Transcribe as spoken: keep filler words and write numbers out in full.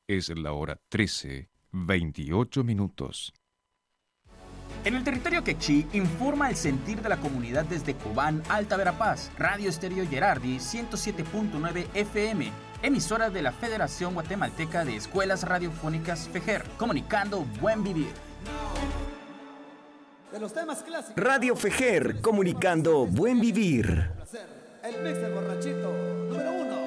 Es la hora trece, veintiocho minutos. En el territorio quechí informa el sentir de la comunidad desde Cobán, Alta Verapaz, Radio Estéreo Gerardi ciento siete punto nueve F M, emisora de la Federación Guatemalteca de Escuelas Radiofónicas FEGER, comunicando buen vivir. De los temas clásicos. Radio FEGER, comunicando buen vivir. El mix del borrachito número uno.